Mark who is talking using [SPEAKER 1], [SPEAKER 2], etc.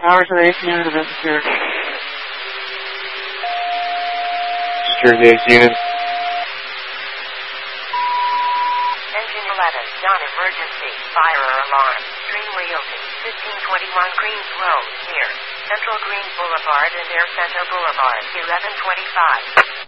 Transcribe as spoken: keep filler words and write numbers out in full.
[SPEAKER 1] Hours of the eighth unit of Insecure.
[SPEAKER 2] Secure the eighth unit.
[SPEAKER 3] Engine eleven, non-emergency, fire alarm, stream Realty, fifteen twenty-one Greens Road, near Central Greens Boulevard and Air Center Boulevard, eleven twenty-five.